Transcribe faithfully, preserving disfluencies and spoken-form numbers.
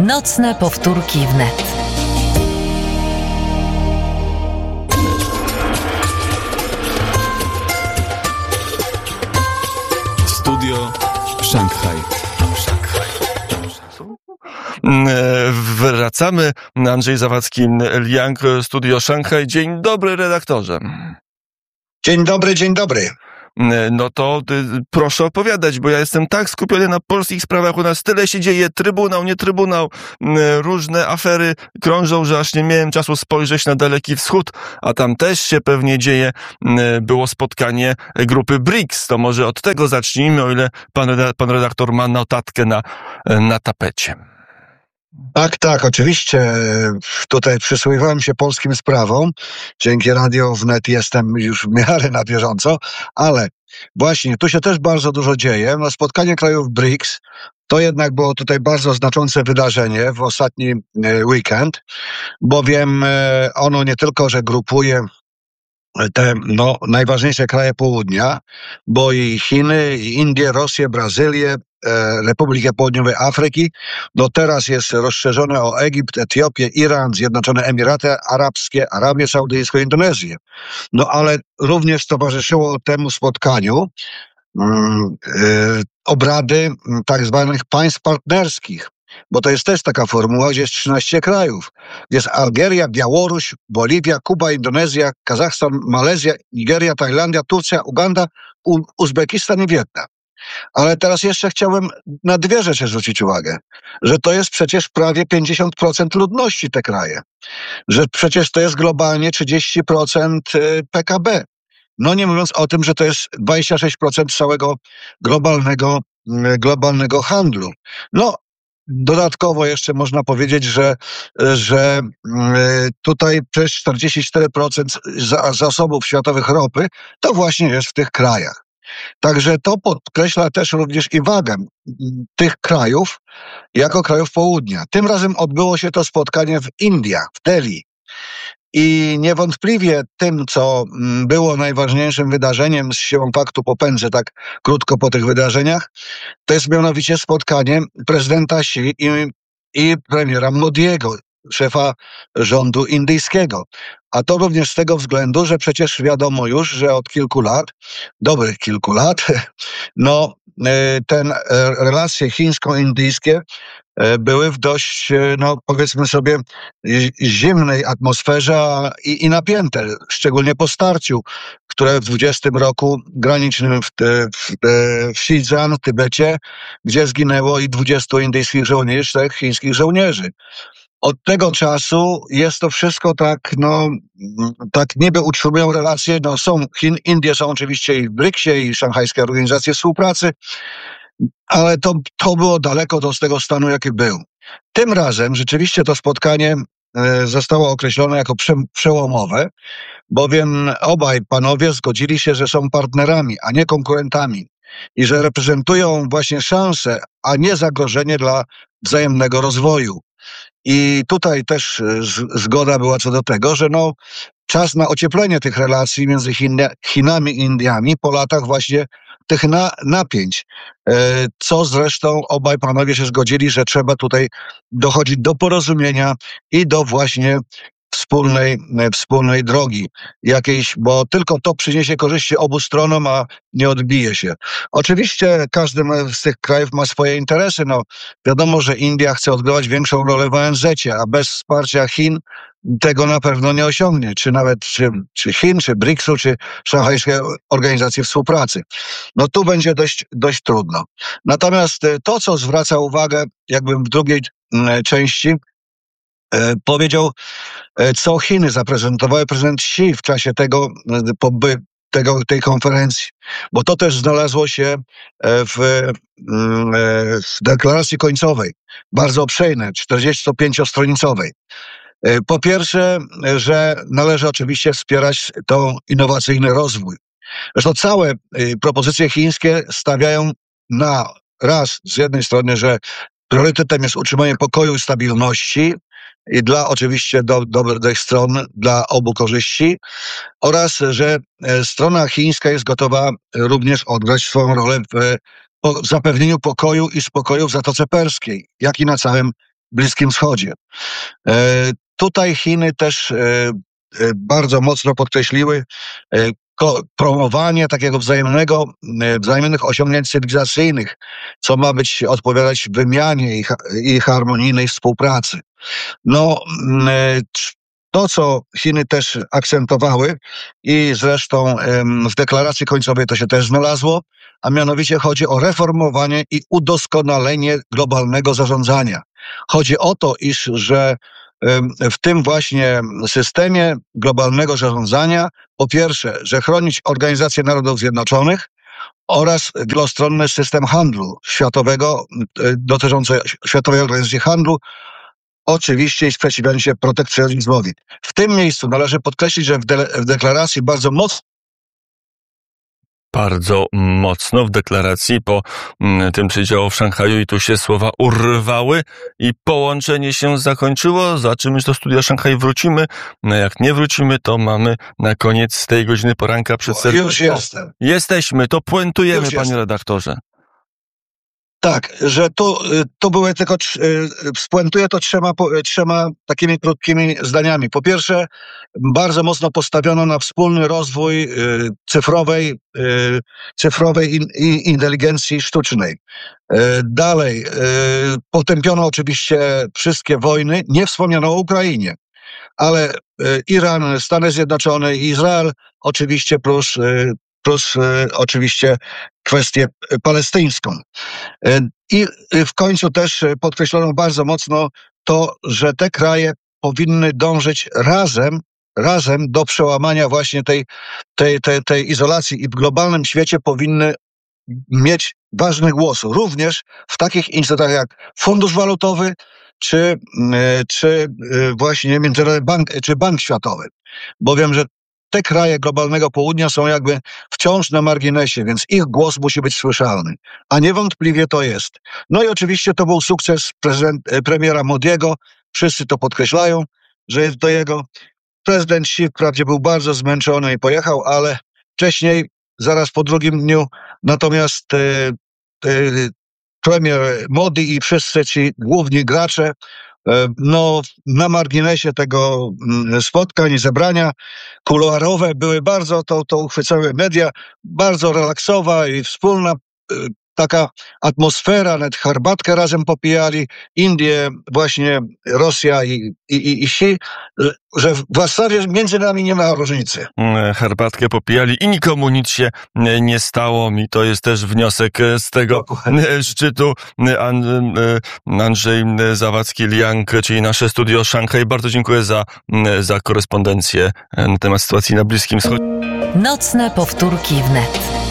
Nocne powtórki wnet. Studio Szanghaj. Wracamy. Andrzej Zawadzki, Liang, Studio Szanghaj. Dzień dobry, redaktorze. Dzień dobry, dzień dobry. No to y, proszę opowiadać, bo ja jestem tak skupiony na polskich sprawach, u nas tyle się dzieje, trybunał, nie trybunał, y, różne afery krążą, że aż nie miałem czasu spojrzeć na Daleki Wschód, a tam też się pewnie dzieje. Y, było spotkanie grupy briks, to może od tego zacznijmy, o ile pan, pan redaktor ma notatkę na, na tapecie. Tak, tak, oczywiście. Tutaj przysłuchiwałem się polskim sprawom. Dzięki Radio Wnet jestem już w miarę na bieżąco, ale właśnie tu się też bardzo dużo dzieje. No, spotkanie krajów briks to jednak było tutaj bardzo znaczące wydarzenie w ostatni weekend, bowiem ono nie tylko, że grupuje te no, najważniejsze kraje południa, bo i Chiny, i Indie, Rosję, Brazylię, e, Republikę Południowej Afryki, no teraz jest rozszerzone o Egipt, Etiopię, Iran, Zjednoczone Emiraty Arabskie, Arabię Saudyjską, Indonezję. No ale również towarzyszyło temu spotkaniu mm, e, obrady tak zwanych państw partnerskich. Bo to jest też taka formuła, gdzie jest trzynaście krajów. Jest Algieria, Białoruś, Boliwia, Kuba, Indonezja, Kazachstan, Malezja, Nigeria, Tajlandia, Turcja, Uganda, U- Uzbekistan i Wietnam. Ale teraz jeszcze chciałem na dwie rzeczy zwrócić uwagę. Że to jest przecież prawie pięćdziesiąt procent ludności te kraje. Że przecież to jest globalnie trzydzieści procent P K B. No nie mówiąc o tym, że to jest dwadzieścia sześć procent całego globalnego, globalnego handlu. No, dodatkowo jeszcze można powiedzieć, że, że tutaj przecież czterdzieści cztery procent zasobów światowych ropy to właśnie jest w tych krajach. Także to podkreśla też również i wagę tych krajów jako krajów południa. Tym razem odbyło się to spotkanie w Indiach, w Delhi. I niewątpliwie tym, co było najważniejszym wydarzeniem, z siłą faktu popędzę tak krótko po tych wydarzeniach, to jest mianowicie spotkanie prezydenta Xi i, i premiera Modiego, szefa rządu indyjskiego. A to również z tego względu, że przecież wiadomo już, że od kilku lat, dobrych kilku lat, no ten relacje chińsko-indyjskie były w dość, no powiedzmy sobie, zimnej atmosferze i, i napięte, szczególnie po starciu, które w dwudziestym roku granicznym w, w, w Xinjiang, w Tybecie, gdzie zginęło i dwudziestu indyjskich żołnierzy, czterech chińskich żołnierzy. Od tego czasu jest to wszystko tak, no, tak niby utrzymują relacje, no są, Chin, Indie są oczywiście i w briksie, i Szanghajskiej Organizacji Współpracy, ale to, to było daleko do tego stanu, jaki był. Tym razem rzeczywiście to spotkanie e, zostało określone jako prze, przełomowe, bowiem obaj panowie zgodzili się, że są partnerami, a nie konkurentami i że reprezentują właśnie szansę, a nie zagrożenie dla wzajemnego rozwoju. I tutaj też z, zgoda była co do tego, że no, czas na ocieplenie tych relacji między Chin, Chinami i Indiami po latach właśnie tych na, napięć, e, co zresztą obaj panowie się zgodzili, że trzeba tutaj dochodzić do porozumienia i do właśnie wspólnej, wspólnej drogi jakiejś, bo tylko to przyniesie korzyści obu stronom, a nie odbije się. Oczywiście każdy z tych krajów ma swoje interesy. No, wiadomo, że India chce odgrywać większą rolę w O N Z-cie, a bez wsparcia Chin tego na pewno nie osiągnie, czy nawet czy, czy Chin, czy briksu, czy Szanghajskiej Organizacji Współpracy. No tu będzie dość, dość trudno. Natomiast to, co zwraca uwagę jakby w drugiej części, e, powiedział, e, co Chiny zaprezentowały prezydent Xi w czasie tego, poby, tego tej konferencji, bo to też znalazło się w, w deklaracji końcowej, bardzo obszernej, czterdziestopięciostronicowej. Po pierwsze, że należy oczywiście wspierać to innowacyjny rozwój. Zresztą całe propozycje chińskie stawiają na raz z jednej strony, że priorytetem jest utrzymanie pokoju i stabilności i dla oczywiście do, dobrych stron, dla obu korzyści oraz, że strona chińska jest gotowa również odgrać swoją rolę w zapewnieniu pokoju i spokoju w Zatoce Perskiej, jak i na całym Bliskim Wschodzie. Tutaj Chiny też bardzo mocno podkreśliły promowanie takiego wzajemnego, wzajemnych osiągnięć cywilizacyjnych, co ma być odpowiadać wymianie i, i harmonijnej współpracy. No, to, co Chiny też akcentowały i zresztą w deklaracji końcowej to się też znalazło, a mianowicie chodzi o reformowanie i udoskonalenie globalnego zarządzania. Chodzi o to, iż że w tym właśnie systemie globalnego zarządzania, po pierwsze, że chronić Organizację Narodów Zjednoczonych oraz wielostronny system handlu światowego, dotyczący Światowej Organizacji Handlu, oczywiście i sprzeciwianie się protekcjonizmowi. W tym miejscu należy podkreślić, że w, de- w deklaracji bardzo mocno Bardzo mocno w deklaracji po m, tym, co działo w Szanghaju i tu się słowa urwały i połączenie się zakończyło, za czym już do studia Szanghaj wrócimy. No jak nie wrócimy, to mamy na koniec tej godziny poranka przed serwisem. Już jestem. Jesteśmy, to puentujemy, Już panie jestem. redaktorze. Tak, że tu, tu były tylko, spuentuję to trzema, trzema takimi krótkimi zdaniami. Po pierwsze, bardzo mocno postawiono na wspólny rozwój cyfrowej, cyfrowej inteligencji sztucznej. Dalej, potępiono oczywiście wszystkie wojny, nie wspomniano o Ukrainie, ale Iran, Stany Zjednoczone i Izrael oczywiście plus, plus oczywiście kwestię palestyńską. I w końcu też podkreślono bardzo mocno to, że te kraje powinny dążyć razem, razem do przełamania właśnie tej, tej, tej, tej izolacji i w globalnym świecie powinny mieć ważny głos, również w takich instytucjach jak Fundusz Walutowy, czy, czy właśnie Międzynarodowy Bank, czy Bank Światowy. Bowiem, że te kraje globalnego południa są jakby wciąż na marginesie, więc ich głos musi być słyszalny. A niewątpliwie to jest. No i oczywiście to był sukces prezydent, premiera Modiego. Wszyscy to podkreślają, że jest do jego. Prezydent Xi wprawdzie był bardzo zmęczony i pojechał, ale wcześniej, zaraz po drugim dniu, natomiast e, e, premier Modi i wszyscy ci główni gracze no, na marginesie tego spotkań i zebrania kuluarowe były bardzo, to, to uchwycały media, bardzo relaksowa i wspólna taka atmosfera, nawet herbatkę razem popijali, Indie, właśnie Rosja i, i, i Xi, że w zasadzie między nami nie ma różnicy. Herbatkę popijali i nikomu nic się nie stało. I to jest też wniosek z tego Dokładnie. szczytu. Andrzej Zawadzki-Liang, czyli nasze studio Szanghaj. Bardzo dziękuję za, za korespondencję na temat sytuacji na Bliskim Wschodzie. Nocne powtórki wnet.